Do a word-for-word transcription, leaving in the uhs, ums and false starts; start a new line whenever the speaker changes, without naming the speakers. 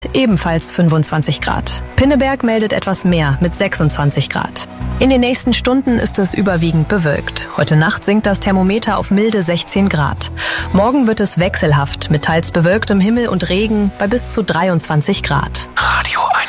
ebenfalls fünfundzwanzig Grad. Pinneberg meldet etwas mehr mit sechsundzwanzig Grad. In den nächsten Stunden ist es überwiegend bewölkt. Heute Nacht sinkt das Thermometer auf milde sechzehn Grad. Morgen wird es wechselhaft mit teils bewölktem Himmel und Regen bei bis zu dreiundzwanzig Grad.
Radio